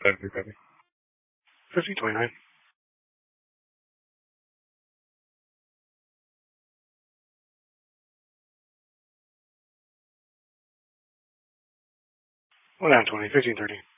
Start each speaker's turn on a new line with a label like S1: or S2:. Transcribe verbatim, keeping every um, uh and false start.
S1: That'd be better. fifty twenty-nine. one nine twenty, fifteen thirty.